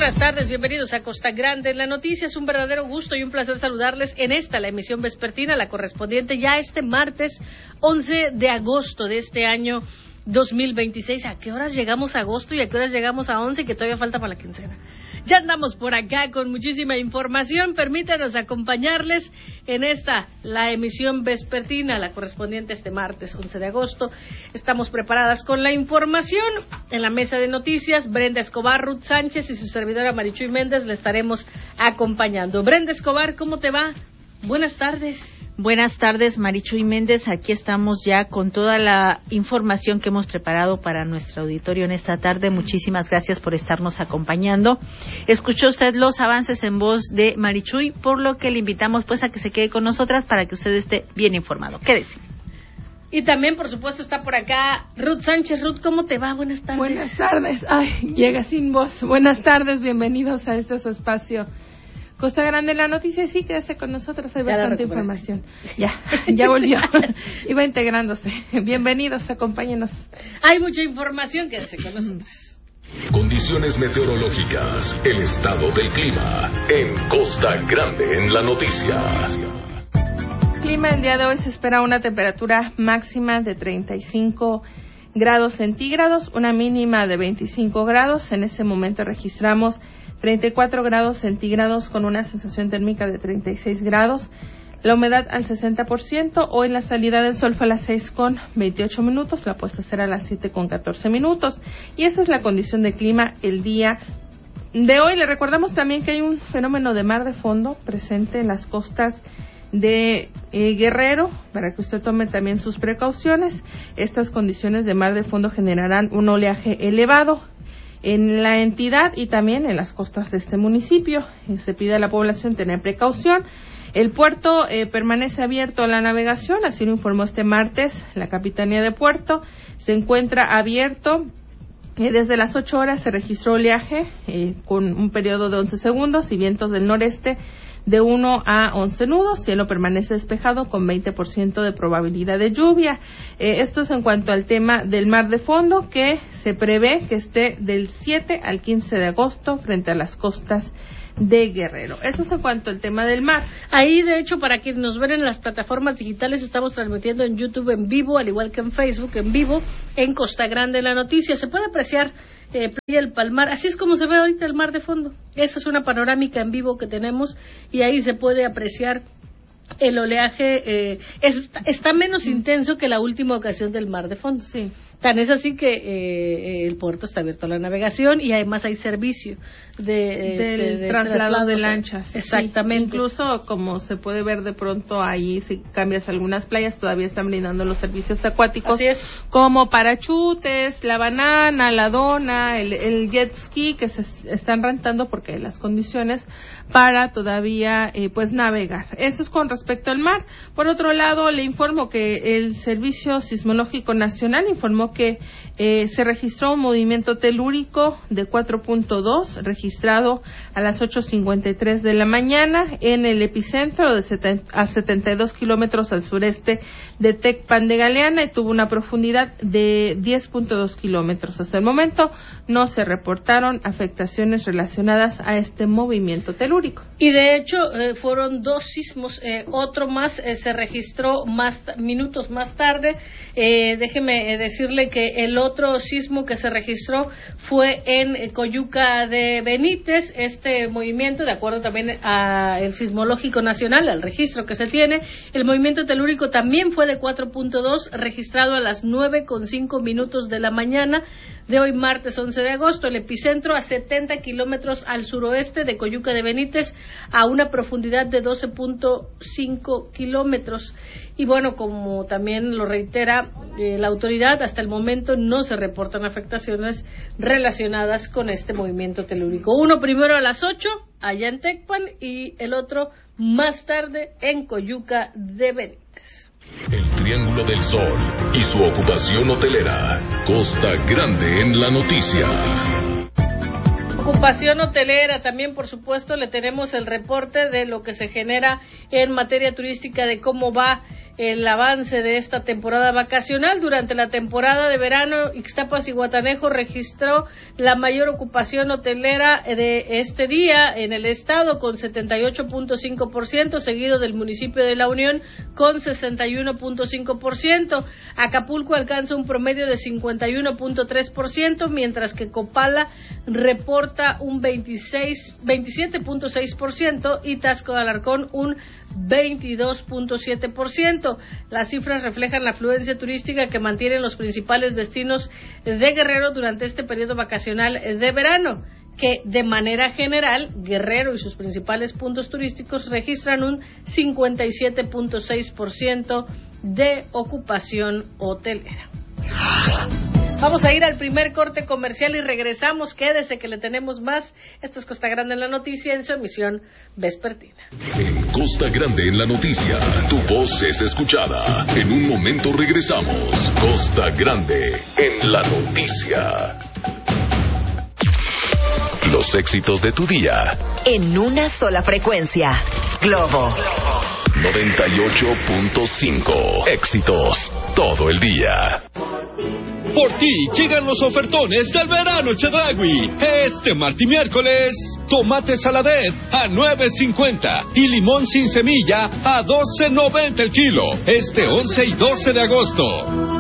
buenas tardes, bienvenidos a Costa Grande en la Noticia. Es un verdadero gusto y un placer saludarles en la emisión vespertina, la correspondiente ya este martes 11 de agosto de este año 2026. ¿A qué horas llegamos a agosto y a qué horas llegamos a 11 que todavía falta para la quincena? Ya andamos por acá con muchísima información. Permítanos acompañarles en la emisión vespertina, la correspondiente este martes 11 de agosto. Estamos preparadas con la información. En la mesa de noticias, Brenda Escobar, Ruth Sánchez y su servidora Marichuy Méndez le estaremos acompañando. Brenda Escobar, ¿cómo te va? Buenas tardes. Buenas tardes, Marichuy Méndez. Aquí estamos ya con toda la información que hemos preparado para nuestro auditorio en esta tarde. Muchísimas gracias por estarnos acompañando. Escuchó usted los avances en voz de Marichuy, por lo que le invitamos pues a que se quede con nosotras para que usted esté bien informado. Quédese. Y también, por supuesto, está por acá Ruth Sánchez. Ruth, ¿cómo te va? Buenas tardes. Buenas tardes. Ay, llega sin voz. Buenas tardes, bienvenidos a su espacio Costa Grande, la noticia. Sí, quédese con nosotros, hay bastante información. Ya volvió. Iba integrándose. Bienvenidos, acompáñenos. Hay mucha información, quédese con nosotros. Condiciones meteorológicas, el estado del clima en Costa Grande en la noticia. Clima, el día de hoy se espera una temperatura máxima de 35 grados centígrados, una mínima de 25 grados. En ese momento registramos 34 grados centígrados con una sensación térmica de 36 grados. La humedad al 60%. Hoy la salida del sol fue a las 6:28, la puesta será a las 7:14. Y esa es la condición de clima el día de hoy. Le recordamos también que hay un fenómeno de mar de fondo presente en las costas de Guerrero, para que usted tome también sus precauciones. Estas condiciones de mar de fondo generarán un oleaje elevado en la entidad y también en las costas de este municipio. Se pide a la población tener precaución. El puerto permanece abierto a la navegación, así lo informó este martes la Capitanía de Puerto. Se encuentra abierto. Desde las 8 horas se registró oleaje con un periodo de 11 segundos y vientos del noreste de 1 a 11 nudos. Cielo permanece despejado con 20% de probabilidad de lluvia. Esto es en cuanto al tema del mar de fondo, que se prevé que esté del 7 al 15 de agosto frente a las costas de Guerrero. Eso es en cuanto al tema del mar. Ahí, de hecho, para quienes nos ven en las plataformas digitales, estamos transmitiendo en YouTube en vivo, al igual que en Facebook en vivo, en Costa Grande la Noticia. Se puede apreciar Playa del Palmar, así es como se ve ahorita el mar de fondo. Esa es una panorámica en vivo que tenemos y ahí se puede apreciar el oleaje. Está menos intenso que la última ocasión del mar de fondo. Sí. Tan es así que el puerto está abierto a la navegación y además hay servicio del traslado de lanchas. Exactamente. Sí, incluso, como se puede ver de pronto ahí, si cambias algunas playas, todavía están brindando los servicios acuáticos. Así es. Como parachutes, la banana, la dona, el jet ski, que se están rentando porque hay las condiciones para todavía pues navegar. Esto es con respecto al mar. Por otro lado, le informo que el Servicio Sismológico Nacional informó que se registró un movimiento telúrico de 4.2 registrado a las 8:53 de la mañana en el epicentro a 72 kilómetros al sureste de Tecpan de Galeana y tuvo una profundidad de 10.2 kilómetros. Hasta el momento no se reportaron afectaciones relacionadas a este movimiento telúrico. Y de hecho fueron dos sismos, otro más se registró minutos más tarde. Déjeme decirle que el otro sismo que se registró fue en Coyuca de Benítez. Este movimiento, de acuerdo también al Sismológico Nacional, al registro que se tiene, el movimiento telúrico también fue de 4.2, registrado a las 9:05 de la mañana de hoy, martes 11 de agosto. El epicentro a 70 kilómetros al suroeste de Coyuca de Benítez, a una profundidad de 12.5 kilómetros. Y bueno, como también lo reitera la autoridad, hasta el momento no se reportan afectaciones relacionadas con este movimiento telúrico. Uno primero a las 8, allá en Tecpan, y el otro más tarde en Coyuca de Benítez. El Triángulo del Sol y su ocupación hotelera. Costa Grande en la noticia. Ocupación hotelera, también por supuesto le tenemos el reporte de lo que se genera en materia turística, de cómo va el avance de esta temporada vacacional. Durante la temporada de verano, Ixtapas-Zihuatanejo registró la mayor ocupación hotelera de este día en el estado, con 78.5%, seguido del municipio de La Unión con 61.5%. Acapulco alcanza un promedio de 51.3%, mientras que Copala reporta un 27.6% y Taxco de Alarcón un 22.7%. Las cifras reflejan la afluencia turística que mantienen los principales destinos de Guerrero durante este periodo vacacional de verano, que de manera general Guerrero y sus principales puntos turísticos registran un 57.6% de ocupación hotelera. Vamos a ir al primer corte comercial y regresamos. Quédese que le tenemos más. Esto es Costa Grande en la Noticia en su emisión vespertina. En Costa Grande en la Noticia, tu voz es escuchada. En un momento regresamos. Costa Grande en la Noticia. Los éxitos de tu día. En una sola frecuencia. Globo 98.5. Éxitos todo el día. Por ti llegan los ofertones del verano Chedraui. Este martes y miércoles, tomate saladet a $9.50 y limón sin semilla a $12.90 el kilo. Este 11 y 12 de agosto.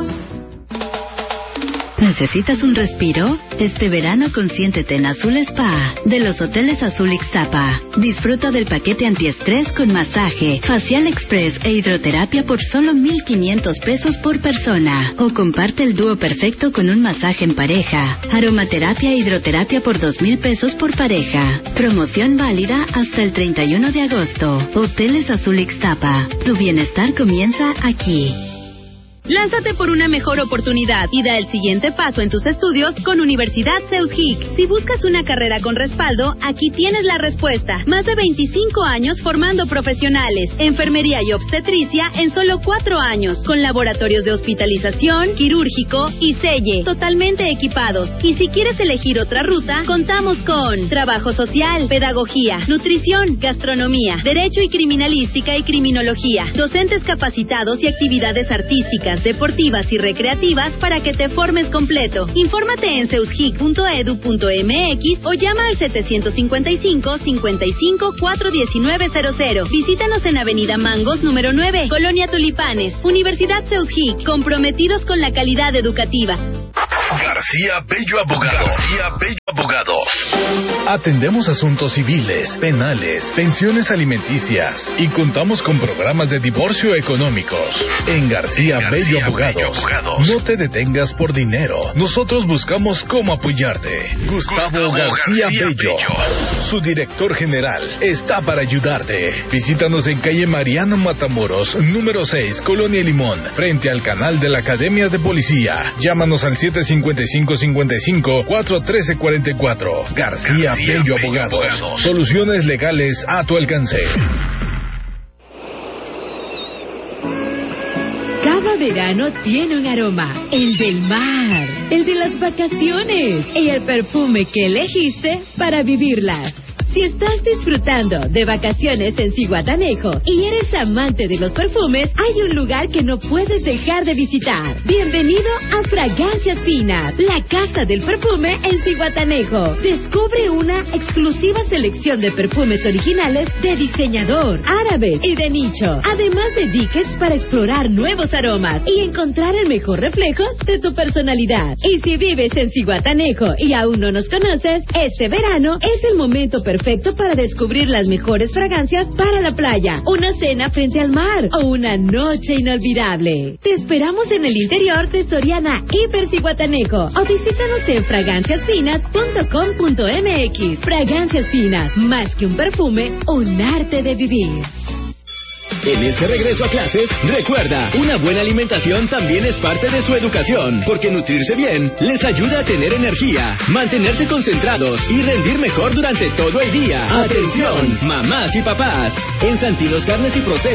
¿Necesitas un respiro? Este verano consiéntete en Azul Spa, de los Hoteles Azul Ixtapa. Disfruta del paquete antiestrés con masaje, facial express e hidroterapia por solo $1,500 por persona. O comparte el dúo perfecto con un masaje en pareja, aromaterapia e hidroterapia por $2,000 por pareja. Promoción válida hasta el 31 de agosto. Hoteles Azul Ixtapa. Tu bienestar comienza aquí. Lánzate por una mejor oportunidad y da el siguiente paso en tus estudios con Universidad Seusgic. Si buscas una carrera con respaldo, aquí tienes la respuesta. Más de 25 años formando profesionales. Enfermería y obstetricia en solo 4 años. Con laboratorios de hospitalización, quirúrgico y selle. Totalmente equipados. Y si quieres elegir otra ruta, contamos con trabajo social, pedagogía, nutrición, gastronomía, derecho y criminalística y criminología. Docentes capacitados y actividades artísticas, deportivas y recreativas para que te formes completo. Infórmate en seusgic.edu.mx o llama al 755-55-41900. Visítanos en Avenida Mangos, número 9, Colonia Tulipanes. Universidad Seusgic, comprometidos con la calidad educativa. García Bello Abogado. García Bello Abogado. Atendemos asuntos civiles, penales, pensiones alimenticias y contamos con programas de divorcio económicos. En García Bello Abogados. No te detengas por dinero. Nosotros buscamos cómo apoyarte. Gustavo García Bello, su director general, está para ayudarte. Visítanos en calle Mariano Matamoros, número 6, Colonia Limón, frente al canal de la Academia de Policía. Llámanos al 755-55-413-44. García Bello Abogados. Soluciones legales a tu alcance. Cada verano tiene un aroma, el del mar, el de las vacaciones y el perfume que elegiste para vivirlas. Si estás disfrutando de vacaciones en Zihuatanejo y eres amante de los perfumes, hay un lugar que no puedes dejar de visitar. Bienvenido a Fragancias Finas, la casa del perfume en Zihuatanejo. Descubre una exclusiva selección de perfumes originales de diseñador, árabes y de nicho, además de diques para explorar nuevos aromas y encontrar el mejor reflejo de tu personalidad. Y si vives en Zihuatanejo y aún no nos conoces, este verano es el momento perfecto para descubrir las mejores fragancias para la playa, una cena frente al mar o una noche inolvidable. Te esperamos en el interior de Soriana Hiper Zihuatanejo o visítanos en fraganciasfinas.com.mx. Fragancias Finas, más que un perfume, un arte de vivir. En este regreso a clases, recuerda, una buena alimentación también es parte de su educación, porque nutrirse bien les ayuda a tener energía, mantenerse concentrados y rendir mejor durante todo el día. ¡Atención, mamás y papás! En Santinos Carnes y Procesos